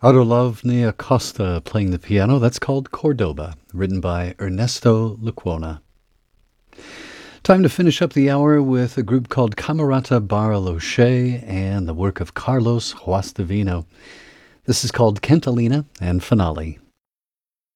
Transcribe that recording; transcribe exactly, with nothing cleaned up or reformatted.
Arolovne Acosta playing the piano. That's called Cordoba, written by Ernesto Lecuona. Time to finish up the hour with a group called Camerata Bariloche and the work of Carlos Huastavino. This is called Cantalina and Finale.